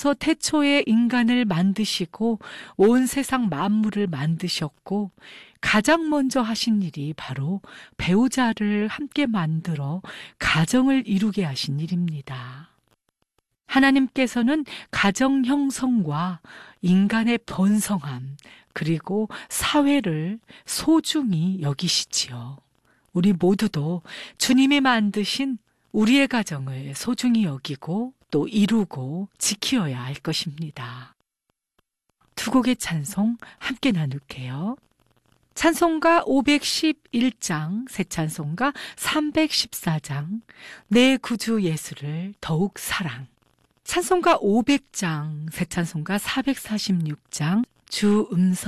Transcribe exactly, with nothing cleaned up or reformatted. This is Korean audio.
하나님께서 태초에 인간을 만드시고 온 세상 만물을 만드셨고 가장 먼저 하신 일이 바로 배우자를 함께 만들어 가정을 이루게 하신 일입니다. 하나님께서는 가정 형성과 인간의 번성함 그리고 사회를 소중히 여기시지요. 우리 모두도 주님이 만드신 우리의 가정을 소중히 여기고 또 이루고 지키어야 할 것입니다. 두 곡의 찬송 함께 나눌게요. 찬송가 오백십일 장, 새 찬송가 삼백십사 장, 내 구주 예수를 더욱 사랑. 찬송가 오백 장, 새 찬송가 사백사십육 장, 주 음성